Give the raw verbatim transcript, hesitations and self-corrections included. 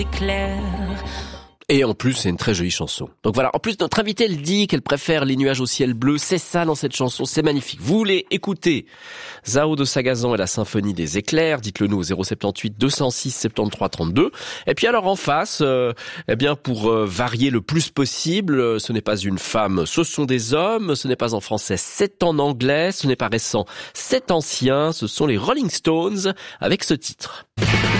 Éclair. Et en plus, c'est une très jolie chanson. Donc voilà, en plus, notre invitée, elle dit qu'elle préfère les nuages au ciel bleu. C'est ça dans cette chanson, c'est magnifique. Vous voulez écouter Zao de Sagazan et la symphonie des éclairs? Dites-le nous au zéro sept huit deux zéro six soixante-treize trente-deux. Et puis alors en face, euh, eh bien pour euh, varier le plus possible, euh, ce n'est pas une femme, ce sont des hommes. Ce n'est pas en français, c'est en anglais. Ce n'est pas récent, c'est ancien. Ce sont les Rolling Stones avec ce titre.